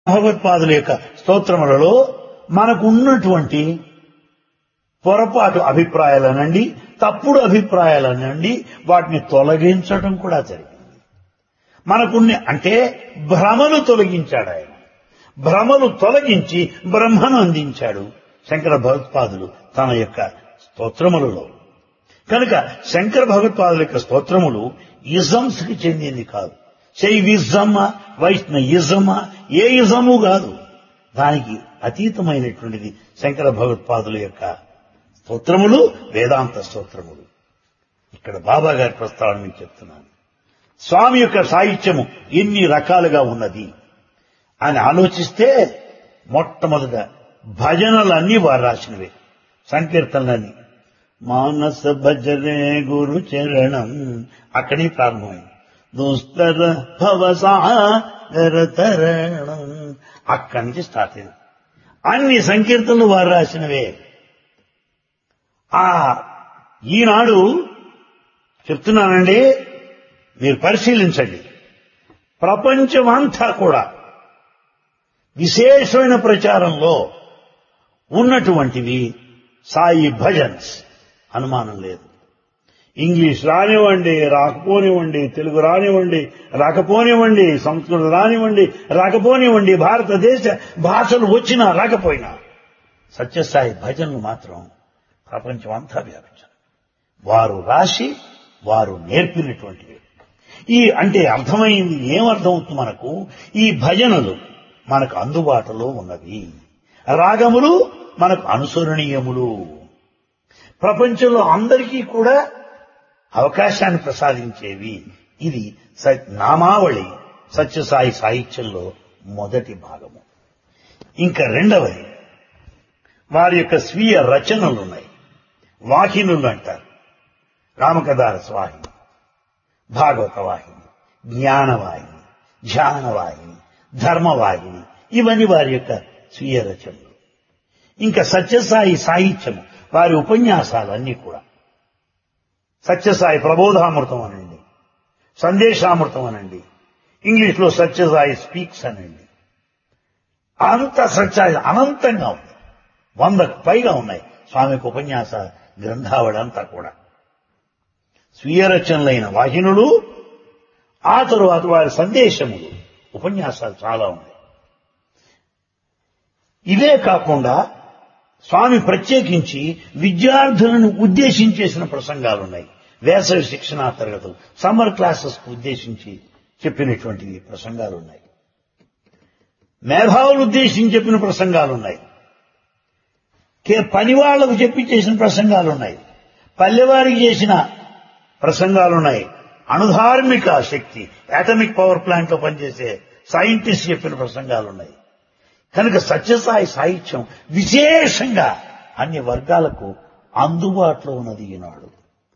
భగవత్పాదుల యొక్క స్తోత్రములలో మనకున్నటువంటి పొరపాటు అభిప్రాయాలనండి, తప్పుడు అభిప్రాయాలనండి, వాటిని తొలగించడం కూడా జరిగింది. మనకున్న అంటే భ్రమను తొలగించాడు ఆయన. భ్రమను తొలగించి బ్రహ్మను అందించాడు శంకర భగవత్పాదులు తన యొక్క స్తోత్రములలో. కనుక శంకర భగవత్పాదుల యొక్క స్తోత్రములు ఇజమ్స్ కి చెందింది కాదు. శైవిజమా వైష్ణయిజమా ఏ ఇజము కాదు. దానికి అతీతమైనటువంటిది శంకర భగవత్పాదుల యొక్క స్తోత్రములు, వేదాంత స్తోత్రములు. ఇక్కడ బాబా గారి ప్రస్తావన మీకు చెప్తున్నాను. స్వామి యొక్క సాహిత్యము ఎన్ని రకాలుగా ఉన్నది అని ఆలోచిస్తే మొట్టమొదట భజనలన్నీ వారు రాసినవే, సంకీర్తనలన్నీ. మానస భజరే గురు చరణం అక్కడి ప్రారంభమైంది. దుస్తర భవసాగర తరణం అక్కడి నుంచి స్టార్ట్ అయింది. అన్ని సంకీర్తనలు వారు రాసినవే. ఈనాడు చెప్తున్నానండి, మీరు పరిశీలించండి. ప్రపంచమంతా కూడా విశేషమైన ప్రచారంలో ఉన్నటువంటివి సాయి భజన్స్, అనుమానం లేదు. ఇంగ్లీష్ రానివ్వండి, రాకపోనివ్వండి, తెలుగు రానివ్వండి, రాకపోనివ్వండి, సంస్కృతం రానివ్వండి, రాకపోనివ్వండి, భారతదేశ భాషలు వచ్చినా రాకపోయినా సత్యసాయి భజనలు మాత్రం ప్రపంచం అంతా వ్యాపించారు. వారు రాసి వారు నేర్పినటువంటివి. అంటే అర్థమైంది, ఏమర్థమవుతుంది మనకు? ఈ భజనలు మనకు అందుబాటులో ఉన్నవి, రాగములు మనకు అనుసరణీయములు, ప్రపంచంలో అందరికీ కూడా అవకాశాన్ని ప్రసాదించేవి. ఇది నామావళి సత్యసాయి సాహిత్యంలో మొదటి భాగము. ఇంకా రెండవది వారి యొక్క స్వీయ రచనలు ఉన్నాయి. వాహినులు అంటారు. రామకథారస వాహిని, భాగవత వాహిని, జ్ఞానవాహిని, ధ్యానవాహిని, ధర్మవాహిని, ఇవన్నీ వారి యొక్క స్వీయ రచనలు. ఇంకా సత్యసాయి సాహిత్యము, వారి ఉపన్యాసాలన్నీ కూడా సత్యసాయి ప్రబోధామృతం అనండి, సందేశామృతం అనండి, ఇంగ్లీష్లో సత్యసాయి స్పీక్స్ అనండి, అంత సత్యసాయి అనంతంగా ఉంది. 100కు పైగా ఉన్నాయి స్వామికి ఉపన్యాస గ్రంథావళి అంతా కూడా. స్వీయ రచనలైన వాహినులు, ఆ తరువాత వారి సందేశములు, ఉపన్యాసాలు చాలా ఉన్నాయి. ఇవే కాకుండా స్వామి ప్రత్యేకించి విద్యార్థులను ఉద్దేశించేసిన ప్రసంగాలున్నాయి. వేసవి శిక్షణా తరగతులు, సమ్మర్ క్లాసెస్ కు ఉద్దేశించి చెప్పినటువంటి ప్రసంగాలున్నాయి. మేధావులు ఉద్దేశించి చెప్పిన ప్రసంగాలున్నాయి. పనివాళ్లకు చెప్పి చేసిన ప్రసంగాలున్నాయి. పల్లెవారికి చేసిన ప్రసంగాలున్నాయి. అణుధార్మిక శక్తి, అటామిక్ పవర్ ప్లాంట్ లో పనిచేసే సైంటిస్ట్ చెప్పిన ప్రసంగాలున్నాయి. కనుక సత్యసాయి సాహిత్యం విశేషంగా అన్ని వర్గాలకు అందుబాటులో ఉన్నది ఈనాడు.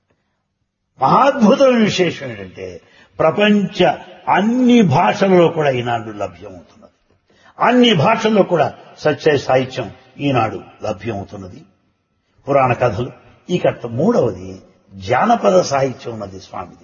మహాద్భుతమైన విశేషం ఏంటంటే ప్రపంచ అన్ని భాషలలో కూడా ఈనాడు లభ్యమవుతున్నది. అన్ని భాషల్లో కూడా సత్యసాయి సాహిత్యం ఈనాడు లభ్యమవుతున్నది. పురాణ కథలు. ఇక మూడవది జానపద సాహిత్యం ఉన్నది స్వామిది.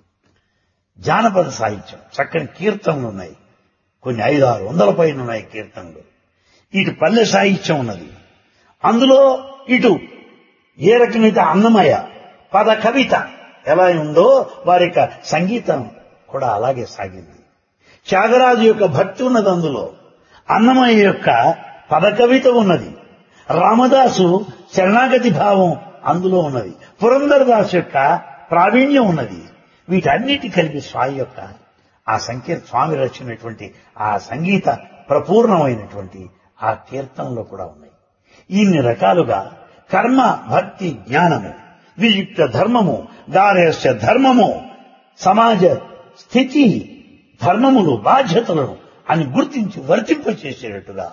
జానపద సాహిత్యం, చక్కని కీర్తనలు ఉన్నాయి. కొన్ని 500-600 పైన ఉన్నాయి కీర్తనలు. ఇటు పల్లె సాహిత్యం ఉన్నది. అందులో ఇటు ఏ రకమైతే అన్నమయ పద కవిత ఎలా ఉందో వారి యొక్క సంగీతం కూడా అలాగే సాగింది. త్యాగరాజు యొక్క భక్తి ఉన్నది, అందులో అన్నమయ్య యొక్క పద కవిత ఉన్నది. రామదాసు శరణాగతి భావం అందులో ఉన్నది. పురంధరదాసు యొక్క ప్రావీణ్యం ఉన్నది. వీటన్నిటి కలిపి స్వామి యొక్క ఆ స్వామి రచించినటువంటి ఆ సంగీత ప్రపూర్ణమైనటువంటి ఆ కీర్తనలో కూడా ఉన్నాయి. ఇన్ని రకాలుగా కర్మ, భక్తి, జ్ఞానము, వియుక్త ధర్మము, గార్హస్థ్య ధర్మము, సమాజ స్థితి, ధర్మములు, బాధ్యతలను అని గుర్తించి వర్తింపచేసేటట్టుగా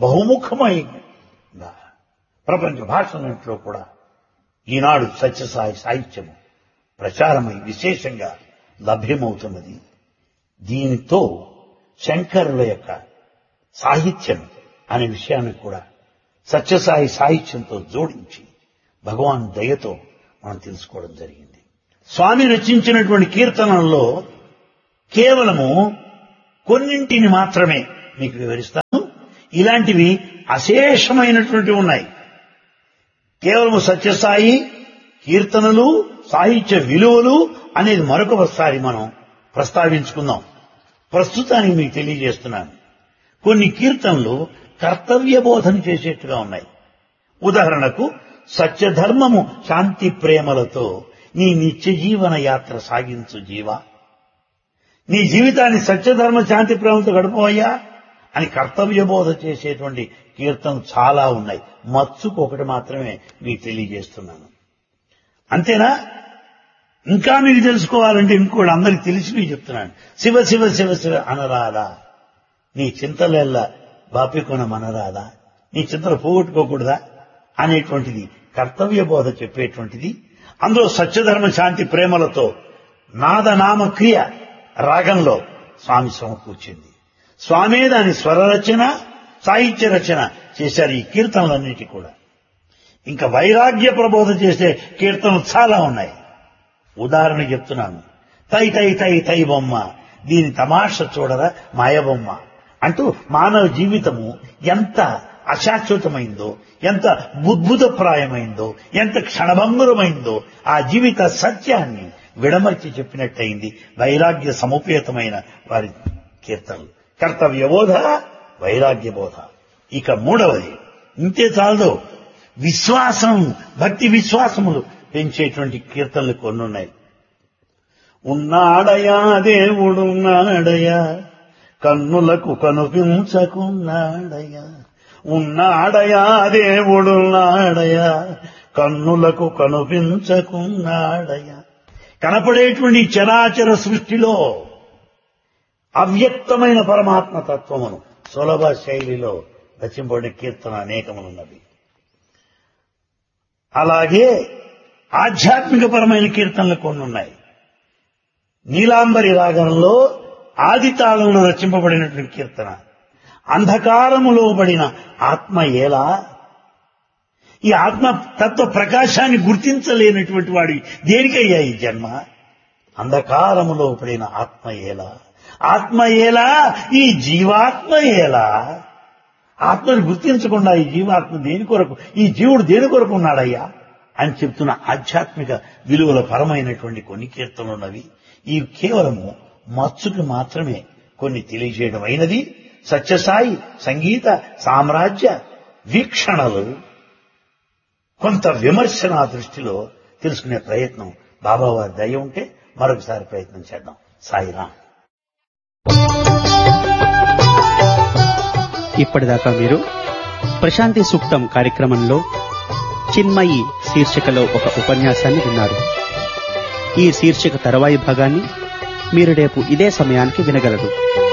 బహుముఖమైన ప్రపంచ భాషలన్నింటిలో కూడా ఈనాడు సత్యసాయి సాహిత్యము ప్రచారమై విశేషంగా లభ్యమవుతున్నది. దీనితో శంకరుల యొక్క సాహిత్యం అనే విషయాన్ని కూడా సత్యసాయి సాహిత్యంతో జోడించి భగవాన్ దయతో మనం తెలుసుకోవడం జరిగింది. స్వామి రచించినటువంటి కీర్తనల్లో కేవలము కొన్నింటిని మాత్రమే మీకు వివరిస్తాను. ఇలాంటివి అశేషమైనటువంటివి ఉన్నాయి. కేవలం సత్యసాయి కీర్తనలు, సాహిత్య విలువలు అనేది మరొకసారి మనం ప్రస్తావించుకుందాం. ప్రస్తుతానికి మీకు తెలియజేస్తున్నాను. కొన్ని కీర్తనలు కర్తవ్య బోధన చేసేట్టుగా ఉన్నాయి. ఉదాహరణకు, సత్యధర్మము శాంతి ప్రేమలతో నీ నిత్య జీవన యాత్ర సాగించు జీవా, నీ జీవితాన్ని సత్యధర్మ శాంతి ప్రేమలతో గడపవయ్యా అని కర్తవ్య బోధ చేసేటువంటి కీర్తనలు చాలా ఉన్నాయి. మచ్చుకు ఒకటి మాత్రమే మీకు తెలియజేస్తున్నాను. అంతేనా? ఇంకా మీకు తెలుసుకోవాలంటే ఇంకోటి అందరికి తెలిసి మీకు చెప్తున్నాను. శివ శివ శివ శివ అనరాదా, నీ చింతలెల్లా బాపికొన మనరాదా, నీ చింతలు పోగొట్టుకోకూడదా అనేటువంటిది కర్తవ్య బోధ చెప్పేటువంటిది. అందులో సత్యధర్మ శాంతి ప్రేమలతో నాదనామ క్రియ రాగంలో స్వామి సమకూర్చింది. స్వామే దాని స్వర రచన, సాహిత్య రచన చేశారు ఈ కీర్తనలన్నిటి కూడా. ఇంకా వైరాగ్య ప్రబోధ చేసే కీర్తనలు చాలా ఉన్నాయి. ఉదాహరణ చెప్తున్నాను. తై తై తై తై బొమ్మ, దీని తమాష చూడరా మాయబొమ్మ అంటూ మానవ జీవితము ఎంత అశాశ్వతమైందో, ఎంత బుద్భుతప్రాయమైందో, ఎంత క్షణభంగురమైందో ఆ జీవిత సత్యాన్ని విడమర్చి చెప్పినట్టయింది వైరాగ్య సముపేతమైన వారి కీర్తనలు. కర్తవ్య బోధ, వైరాగ్య బోధ. ఇక మూడవది, ఇంతే చాలదు, విశ్వాసం, భక్తి విశ్వాసములు పెంచేటువంటి కీర్తనలు కొన్నున్నాయి. ఉన్నాడయా దేవుడున్నాడయా, కన్నులకు కనుపించకున్నాడయా, ఉన్నాడయా దేవుడున్నాడయా, కన్నులకు కనుపించకున్నాడయా. కనపడేటువంటి చరాచర సృష్టిలో అవ్యక్తమైన పరమాత్మ తత్వమును సులభ శైలిలో రచింపబడిన కీర్తన అనేకములున్నవి. అలాగే ఆధ్యాత్మికపరమైన కీర్తనలు కొన్ని ఉన్నాయి. నీలాంబరి రాగంలో ఆది తాళంలో రచింపబడినటువంటి కీర్తన, అంధకారములో పడిన ఆత్మ ఎలా, ఈ ఆత్మ తత్వ ప్రకాశాన్ని గుర్తించలేనటువంటి వాడి దేనికయ్యా ఈ జన్మ, అంధకారములో పడిన ఆత్మ ఎలా, ఆత్మ ఎలా, ఈ జీవాత్మ ఎలా, ఆత్మను గుర్తించకుండా ఈ జీవాత్మ దేని కొరకు, ఈ జీవుడు దేని కొరకు ఉన్నాడయ్యా అని చెప్తున్న ఆధ్యాత్మిక విలువల పరమైనటువంటి కొన్ని కీర్తనలు ఉన్నవి. ఈ కేవలము మచ్చుకు మాత్రమే కొన్ని తెలియజేయడం అయినది. సత్యసాయి సంగీత సామ్రాజ్య వీక్షణలు కొంత విమర్శన దృష్టిలో తెలుసుకునే ప్రయత్నం బాబావారి దయ ఉంటే మరొకసారి ప్రయత్నం చేద్దాం. సాయిరాం. ఇప్పటిదాకా మీరు ప్రశాంతి సూక్తం కార్యక్రమంలో చిన్మయి శీర్షికలో ఒక ఉపన్యాసాన్ని విన్నారు. ఈ శీర్షిక తరువాయి భాగాన్ని మీరు రేపు ఇదే సమయానికి వినగలరు.